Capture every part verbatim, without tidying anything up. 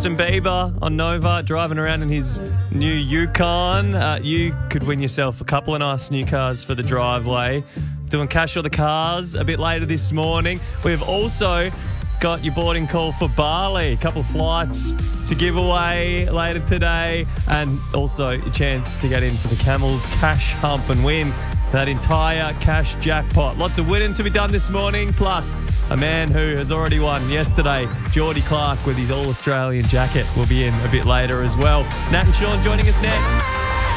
Justin Bieber on Nova, driving around in his new Yukon. Uh, you could win yourself a couple of nice new cars for the driveway. Doing Cash or the Cars a bit later this morning. We've also got your boarding call for Bali. A couple of flights to give away later today. And also a chance to get in for the Camels Cash Hump and win that entire cash jackpot. Lots of winning to be done this morning. Plus, a man who has already won yesterday, Geordie Clark, with his All-Australian jacket, will be in a bit later as well. Nat and Sean joining us next.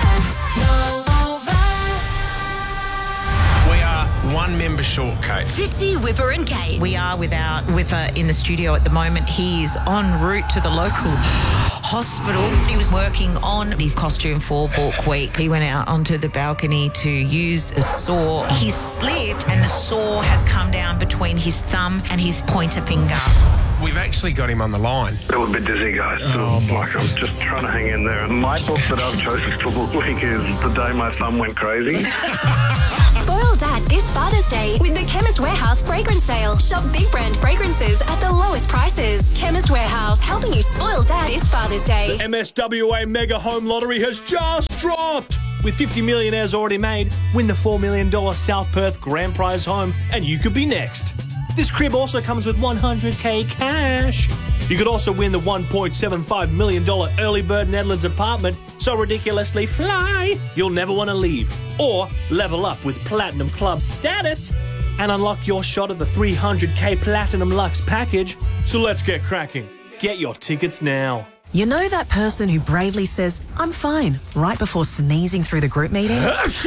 We are one member short, Kate. Fitzy, Whipper and Kate. We are without Whipper in the studio at the moment. He is en route to the local hospital. He was working on his costume for Book Week. He went out onto the balcony to use a saw. He slipped and the saw has come down between his thumb and his pointer finger. We've actually got him on the line. It was a bit dizzy, guys. Oh, like I'm just trying to hang in there. And my book that I've chosen for Book Week is The Day My Thumb Went Crazy. Spoil Dad this Father's Day with the Chemist Warehouse fragrance sale. Shop big brand fragrances at the lowest prices. Chemist Warehouse, helping you spoil Dad this Father's Day. The M S W A Mega Home Lottery has just dropped. With fifty millionaires already made, win the four million dollars South Perth Grand Prize home and you could be next. This crib also comes with one hundred K cash. You could also win the one point seven five million dollars Early Bird Nedlands apartment so ridiculously fly you'll never want to leave. Or level up with Platinum Club status and unlock your shot of the three hundred K Platinum Luxe package. So let's get cracking. Get your tickets now. You know that person who bravely says, "I'm fine," right before sneezing through the group meeting?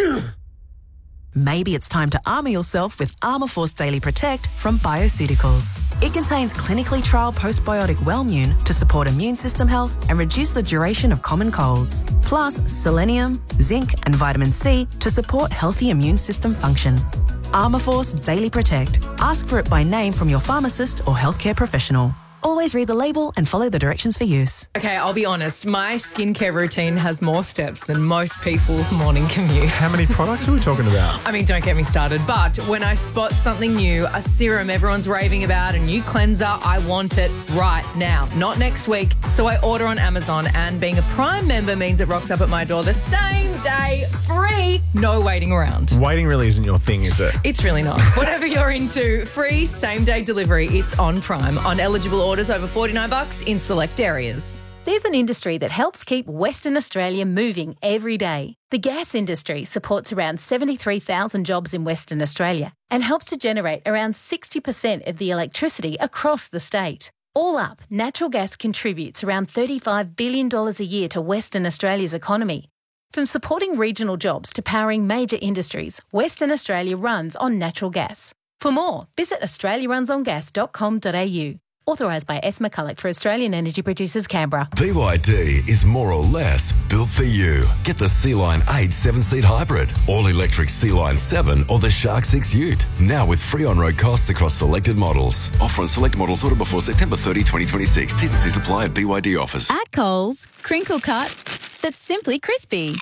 Maybe it's time to armour yourself with Armour Force Daily Protect from Bioceuticals. It contains clinically trialled postbiotic Wellmune to support immune system health and reduce the duration of common colds. Plus, selenium, zinc and vitamin C to support healthy immune system function. Armour Force Daily Protect. Ask for it by name from your pharmacist or healthcare professional. Always read the label and follow the directions for use. Okay, I'll be honest. My skincare routine has more steps than most people's morning commute. How many products are we talking about? I mean, don't get me started. But when I spot something new, a serum everyone's raving about, a new cleanser, I want it right now, not next week. So I order on Amazon, and being a Prime member means it rocks up at my door the same day, free, no waiting around. Waiting really isn't your thing, is it? It's really not. Whatever you're into, free same-day delivery. It's on Prime. On eligible orders over forty-nine bucks in select areas. There's an industry that helps keep Western Australia moving every day. The gas industry supports around seventy-three thousand jobs in Western Australia and helps to generate around sixty percent of the electricity across the state. All up, natural gas contributes around thirty-five billion dollars a year to Western Australia's economy. From supporting regional jobs to powering major industries, Western Australia runs on natural gas. For more, visit australia runs on gas dot com dot a u. Authorised by S. McCulloch for Australian Energy Producers, Canberra. B Y D is more or less built for you. Get the Sea-Line eight seven-seat hybrid, all-electric Sea-Line seven or the Shark six Ute. Now with free on-road costs across selected models. Offer on select models order before September thirtieth, twenty twenty-six. T's and C's apply at B Y D offers. At Coles, crinkle cut that's simply crispy.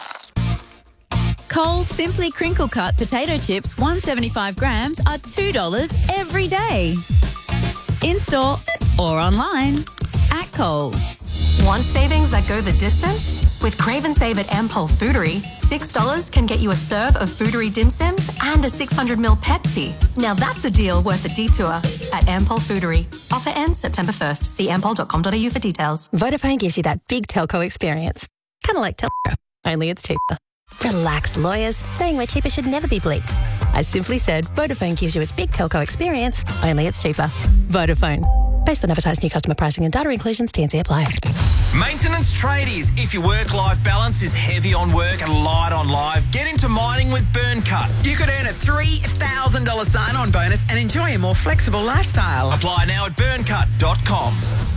Coles Simply Crinkle Cut potato chips, one hundred seventy-five grams, are two dollars every day. In-store or online at Coles. Want savings that go the distance? With Crave and Save at Ampol Foodery, six dollars can get you a serve of Foodery dim sims and a six hundred milliliter Pepsi. Now that's a deal worth a detour at Ampol Foodery. Offer ends September first. See ampol dot com dot a u for details. Vodafone gives you that big telco experience. Kind of like telco, only it's cheaper. Relax, lawyers. Saying we're cheaper should never be bleeped. I simply said Vodafone gives you its big telco experience, only it's cheaper. Vodafone. Based on advertised new customer pricing and data inclusions, T and C apply. Maintenance tradies. If your work-life balance is heavy on work and light on live, get into mining with Burncut. You could earn a three thousand dollars sign-on bonus and enjoy a more flexible lifestyle. Apply now at burncut dot com.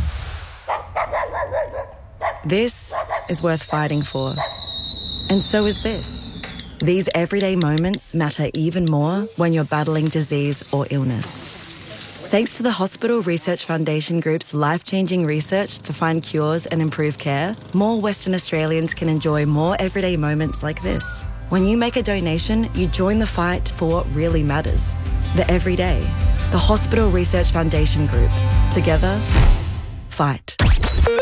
This is worth fighting for. And so is this. These everyday moments matter even more when you're battling disease or illness. Thanks to the Hospital Research Foundation Group's life-changing research to find cures and improve care, more Western Australians can enjoy more everyday moments like this. When you make a donation, you join the fight for what really matters. The everyday. The Hospital Research Foundation Group. Together, fight.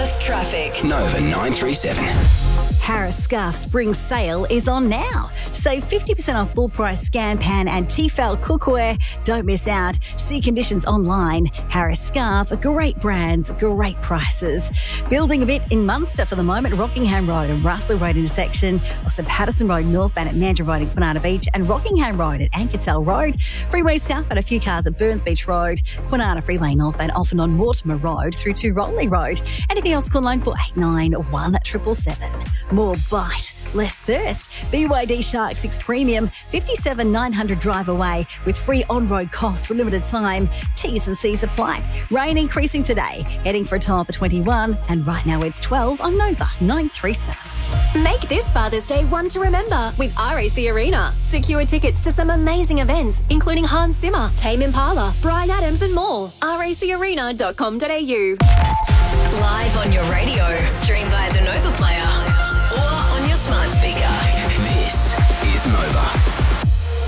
Harris Traffic. Nova nine three seven. Harris Scarf Spring Sale is on now. Save fifty percent off full price Scan Pan and Tefal cookware. Don't miss out. See conditions online. Harris Scarf, great brands, great prices. Building a bit in Munster for the moment. Rockingham Road and Russell Road intersection. Also Patterson Road northbound at Mandurah Road in Quinana Beach and Rockingham Road at Ankersell Road. Freeway southbound a few cars at Burns Beach Road. Quinana Freeway northbound often on Mortimer Road through to Rolney Road. Anything else, call line four eight nine, one seven seven seven. More bite, less thirst. B Y D Shark six Premium, fifty-seven nine hundred drive away with free on-road costs for limited time. T's and C's apply. Rain increasing today, heading for a top of twenty-one, and right now it's twelve on Nova nine three seven. Make this Father's Day one to remember with R A C Arena. Secure tickets to some amazing events, including Hans Zimmer, Tame Impala, Bryan Adams and more. r a c arena dot com dot a u. Live on your radio, stream via the Nova Player or on your smart speaker. This is Nova.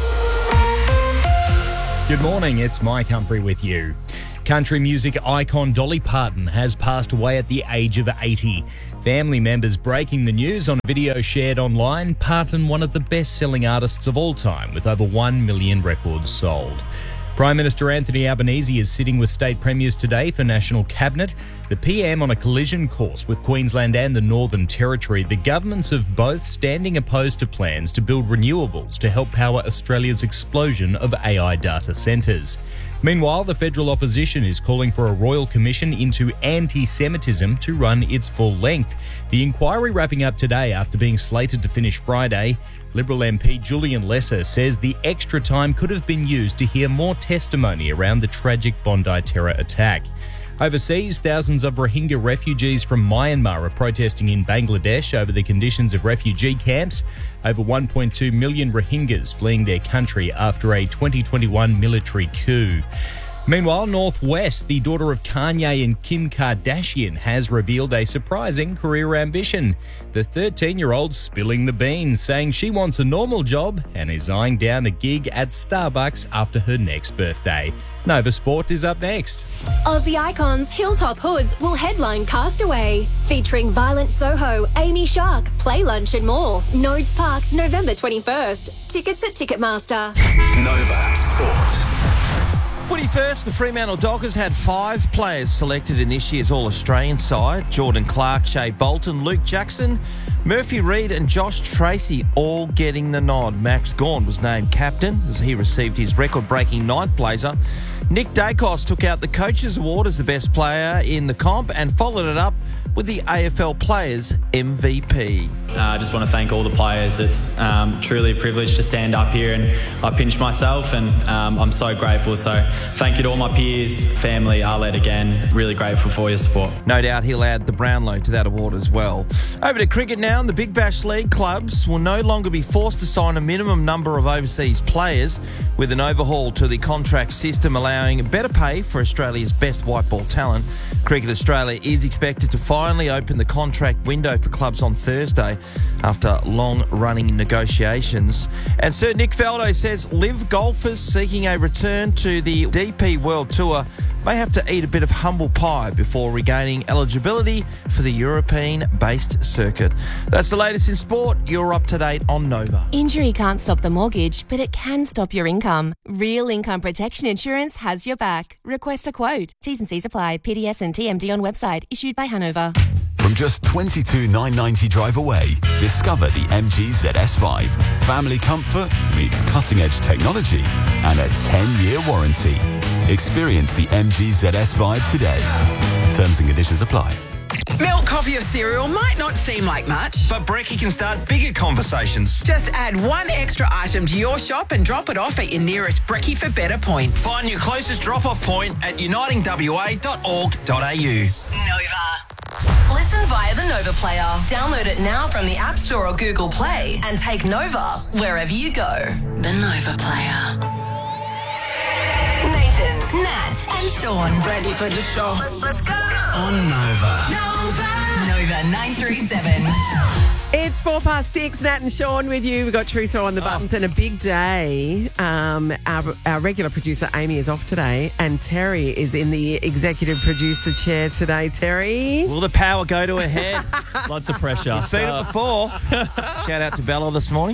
Good morning, it's Mike Humphrey with you. Country music icon Dolly Parton has passed away at the age of eighty. Family members breaking the news on a video shared online. Parton, one of the best-selling artists of all time, with over one million records sold. Prime Minister Anthony Albanese is sitting with state premiers today for National Cabinet. The P M on a collision course with Queensland and the Northern Territory. The governments of both standing opposed to plans to build renewables to help power Australia's explosion of A I data centres. Meanwhile, the federal opposition is calling for a royal commission into anti-Semitism to run its full length. The inquiry wrapping up today after being slated to finish Friday. Liberal M P Julian Lesser says the extra time could have been used to hear more testimony around the tragic Bondi terror attack. Overseas, thousands of Rohingya refugees from Myanmar are protesting in Bangladesh over the conditions of refugee camps. Over one point two million Rohingyas fleeing their country after a twenty twenty-one military coup. Meanwhile, North West, the daughter of Kanye and Kim Kardashian, has revealed a surprising career ambition. The thirteen-year-old spilling the beans, saying she wants a normal job and is eyeing down a gig at Starbucks after her next birthday. Nova Sport is up next. Aussie icons Hilltop Hoods will headline Castaway, featuring Violent Soho, Amy Shark, Play Lunch and more. Nodes Park, November twenty-first. Tickets at Ticketmaster. Nova Sport. Footy first, the Fremantle Dockers had five players selected in this year's All-Australian side. Jordan Clark, Shea Bolton, Luke Jackson, Murphy Reid and Josh Tracy all getting the nod. Max Gawn was named captain as he received his record-breaking ninth blazer. Nick Dacos took out the Coaches Award as the best player in the comp and followed it up with the A F L Players M V P. Uh, I just want to thank all the players. It's um, truly a privilege to stand up here, and I pinch myself, and um, I'm so grateful. So thank you to all my peers, family, Arlette again. Really grateful for your support. No doubt he'll add the Brownlow to that award as well. Over to cricket now. The Big Bash League clubs will no longer be forced to sign a minimum number of overseas players, with an overhaul to the contract system allowing better pay for Australia's best white ball talent. Cricket Australia is expected to finally open the contract window for clubs on Thursday after long-running negotiations. And Sir Nick Faldo says live golfers seeking a return to the D P World Tour may have to eat a bit of humble pie before regaining eligibility for the European-based circuit. That's the latest in sport. You're up to date on Nova. Injury can't stop the mortgage, but it can stop your income. Real Income Protection Insurance has your back. Request a quote. T's and C's apply. P D S and T M D on website. Issued by Hanover. From just twenty-two thousand nine hundred ninety drive away, discover the M G Z S Vibe. Family comfort meets cutting-edge technology and a ten-year warranty. Experience the M G Z S Vibe today. Terms and conditions apply. Milk, coffee or cereal might not seem like much, but Brekkie can start bigger conversations. Just add one extra item to your shop and drop it off at your nearest Brekkie for better points. Find your closest drop-off point at uniting w a dot org dot a u. Nova. Listen via the Nova Player. Download it now from the App Store or Google Play and take Nova wherever you go. The Nova Player. Nathan, Nat and Sean. Ready for the show? Let's, let's go. On Nova. Nova. Nova nine three seven. It's four past six. Nat and Sean with you. We've got Truso on the buttons and a big day. Um, our, our regular producer, Amy, is off today, and Terry is in the executive producer chair today. Terry? Will the power go to her head? Lots of pressure. I've seen it before. Shout out to Bella this morning.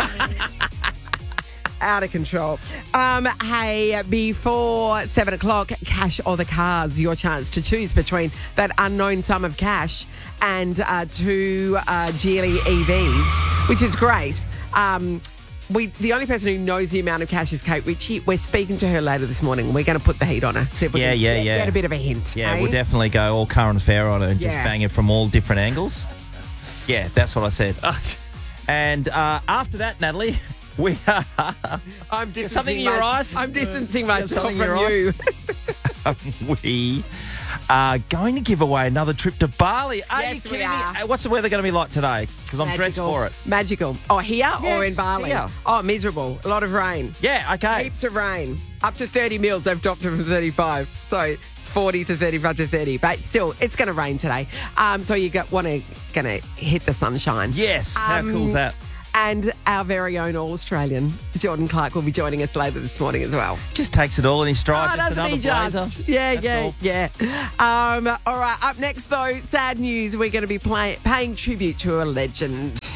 Out of control. Um, hey, before seven o'clock, cash or the cars, your chance to choose between that unknown sum of cash and uh, two uh, Geely E Vs, which is great. Um, we the only person who knows the amount of cash is Kate Ritchie. We're speaking to her later this morning. We're going to put the heat on her. See if we Yeah, can yeah, get, yeah. Get a bit of a hint. Yeah, eh? we'll definitely go all current affair on it and just Yeah. bang it from all different angles. Yeah, that's what I said. And uh, after that, Natalie, we are... I'm distancing something in your my- eyes? I'm distancing Yeah, myself something in from your you. eyes? we are going to give away another trip to Bali. Are Yes, you we kidding me? are. Uh, What's the weather going to be like today? Because I'm dressed Magical. for it. Magical. Oh, here or in Yes, Bali? here. Oh, miserable. A lot of rain. Yeah, okay. Heaps of rain. Up to thirty mils. They've dropped it from thirty-five. So forty to thirty-five to thirty. But still, it's going to rain today. Um, so you want to going to hit the sunshine. Yes. How Um, cool is that? And our very own All-Australian, Jordan Clark, will be joining us later this morning as well. Just takes it all in his stride. Oh, just doesn't another he blazer. just? Yeah, That's yeah, all. yeah. Um, all right, up next, though, sad news. We're going to be play- paying tribute to a legend.